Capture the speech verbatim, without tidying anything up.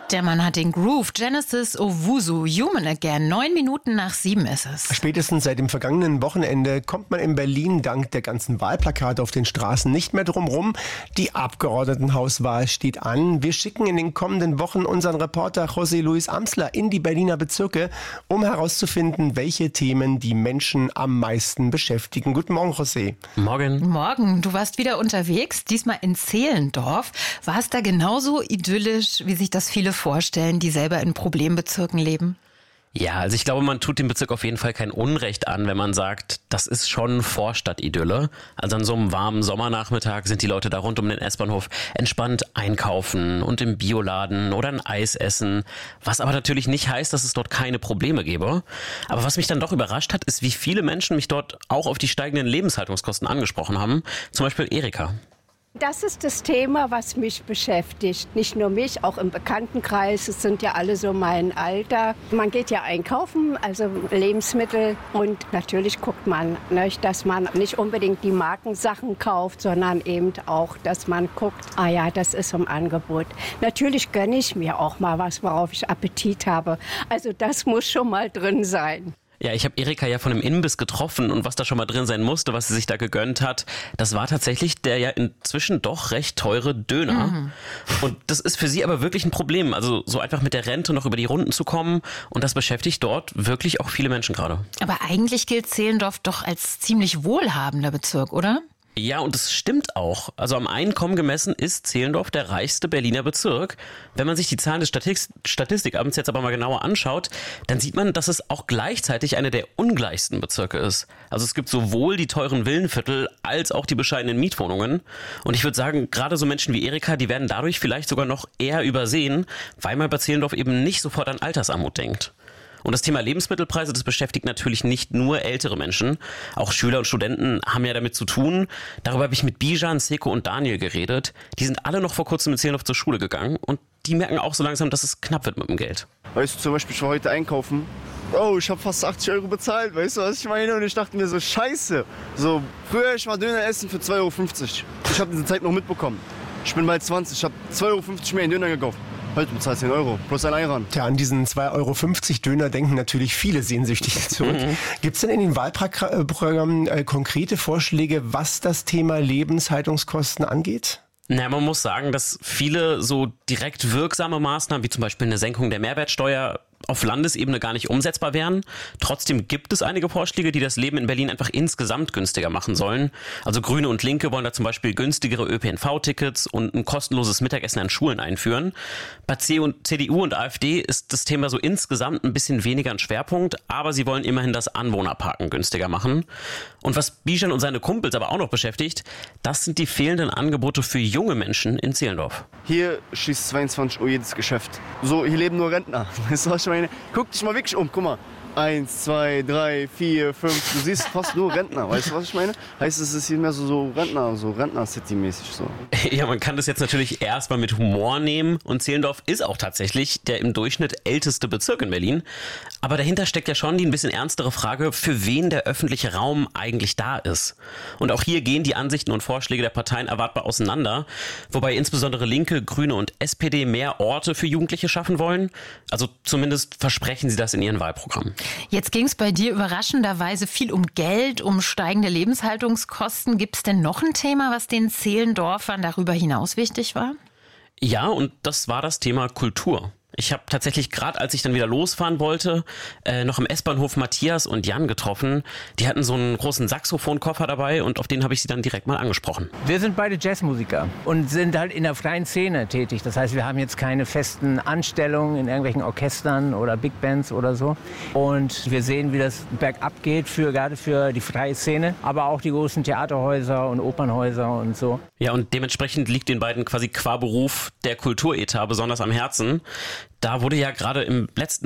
Der Mann hat den Groove. Genesis Owusu, Human Again. Neun Minuten nach sieben ist es. Spätestens seit dem vergangenen Wochenende kommt man in Berlin dank der ganzen Wahlplakate auf den Straßen nicht mehr drum rum. Die Abgeordnetenhauswahl steht an. Wir schicken in den kommenden Wochen unseren Reporter José Luis Amsler in die Berliner Bezirke, um herauszufinden, welche Themen die Menschen am meisten beschäftigen. Guten Morgen, José. Morgen. Morgen. Du warst wieder unterwegs, diesmal in Zehlendorf. War es da genauso idyllisch, wie sich das viele vorstellen, die selber in Problembezirken leben? Ja, also ich glaube, man tut dem Bezirk auf jeden Fall kein Unrecht an, wenn man sagt, das ist schon Vorstadt-Idylle. Also an so einem warmen Sommernachmittag sind die Leute da rund um den S-Bahnhof entspannt einkaufen und im Bioladen oder ein Eis essen. Was aber natürlich nicht heißt, dass es dort keine Probleme gäbe. Aber was mich dann doch überrascht hat, ist, wie viele Menschen mich dort auch auf die steigenden Lebenshaltungskosten angesprochen haben. Zum Beispiel Erika. Das ist das Thema, was mich beschäftigt. Nicht nur mich, auch im Bekanntenkreis. Es sind ja alle so mein Alter. Man geht ja einkaufen, also Lebensmittel. Und natürlich guckt man, ne, dass man nicht unbedingt die Markensachen kauft, sondern eben auch, dass man guckt, ah ja, das ist im Angebot. Natürlich gönne ich mir auch mal was, worauf ich Appetit habe. Also das muss schon mal drin sein. Ja, ich habe Erika ja von einem Imbiss getroffen und was da schon mal drin sein musste, was sie sich da gegönnt hat, das war tatsächlich der ja inzwischen doch recht teure Döner. Mhm. Und das ist für sie aber wirklich ein Problem, also so einfach mit der Rente noch über die Runden zu kommen, und das beschäftigt dort wirklich auch viele Menschen gerade. Aber eigentlich gilt Zehlendorf doch als ziemlich wohlhabender Bezirk, oder? Ja, und das stimmt auch. Also am Einkommen gemessen ist Zehlendorf der reichste Berliner Bezirk. Wenn man sich die Zahlen des Statis- Statistikamts jetzt aber mal genauer anschaut, dann sieht man, dass es auch gleichzeitig einer der ungleichsten Bezirke ist. Also es gibt sowohl die teuren Villenviertel als auch die bescheidenen Mietwohnungen. Und ich würde sagen, gerade so Menschen wie Erika, die werden dadurch vielleicht sogar noch eher übersehen, weil man bei Zehlendorf eben nicht sofort an Altersarmut denkt. Und das Thema Lebensmittelpreise, das beschäftigt natürlich nicht nur ältere Menschen. Auch Schüler und Studenten haben ja damit zu tun. Darüber habe ich mit Bijan, Seko und Daniel geredet. Die sind alle noch vor kurzem in Zehlendorf zur Schule gegangen und die merken auch so langsam, dass es knapp wird mit dem Geld. Weißt du, zum Beispiel, ich war heute einkaufen. Oh, ich habe fast achtzig Euro bezahlt, weißt du, was ich meine? Und ich dachte mir so, scheiße. So, früher, ich war Döner essen für zwei Euro fünfzig. Ich habe diese Zeit noch mitbekommen. Ich bin bald zwanzig, ich habe zwei Euro fünfzig mehr in Döner gekauft. Heute bezahlt zehn Euro, plus ein Einrand. Tja, an diesen zwei Euro fünfzig Döner denken natürlich viele sehnsüchtig zurück. Gibt es denn in den Wahlprogrammen äh, konkrete Vorschläge, was das Thema Lebenshaltungskosten angeht? Na, man muss sagen, dass viele so direkt wirksame Maßnahmen, wie zum Beispiel eine Senkung der Mehrwertsteuer, auf Landesebene gar nicht umsetzbar wären. Trotzdem gibt es einige Vorschläge, die das Leben in Berlin einfach insgesamt günstiger machen sollen. Also Grüne und Linke wollen da zum Beispiel günstigere Ö P N V-Tickets und ein kostenloses Mittagessen an Schulen einführen. Bei C D U und AfD ist das Thema so insgesamt ein bisschen weniger ein Schwerpunkt, aber sie wollen immerhin das Anwohnerparken günstiger machen. Und was Bijan und seine Kumpels aber auch noch beschäftigt, das sind die fehlenden Angebote für junge Menschen in Zehlendorf. Hier schließt zweiundzwanzig Uhr jedes Geschäft. So, hier leben nur Rentner. Weißt du, was ich meine? Guck dich mal wirklich um, guck mal. Eins, zwei, drei, vier, fünf. Du siehst fast nur Rentner. Weißt du, was ich meine? Heißt, es ist hier mehr so, so Rentner, so Rentner-City-mäßig so. Ja, man kann das jetzt natürlich erstmal mit Humor nehmen. Und Zehlendorf ist auch tatsächlich der im Durchschnitt älteste Bezirk in Berlin. Aber dahinter steckt ja schon die ein bisschen ernstere Frage, für wen der öffentliche Raum eigentlich da ist. Und auch hier gehen die Ansichten und Vorschläge der Parteien erwartbar auseinander. Wobei insbesondere Linke, Grüne und S P D mehr Orte für Jugendliche schaffen wollen. Also zumindest versprechen sie das in ihren Wahlprogrammen. Jetzt ging es bei dir überraschenderweise viel um Geld, um steigende Lebenshaltungskosten. Gibt es denn noch ein Thema, was den Zehlendorfern darüber hinaus wichtig war? Ja, und das war das Thema Kultur. Ich habe tatsächlich gerade, als ich dann wieder losfahren wollte, äh, noch im S-Bahnhof Matthias und Jan getroffen. Die hatten so einen großen Saxophonkoffer dabei und auf den habe ich sie dann direkt mal angesprochen. Wir sind beide Jazzmusiker und sind halt in der freien Szene tätig. Das heißt, wir haben jetzt keine festen Anstellungen in irgendwelchen Orchestern oder Big Bands oder so. Und wir sehen, wie das bergab geht, für, gerade für die freie Szene, aber auch die großen Theaterhäuser und Opernhäuser und so. Ja, und dementsprechend liegt den beiden quasi qua Beruf der Kulturetat besonders am Herzen. Da wurde ja gerade im letzten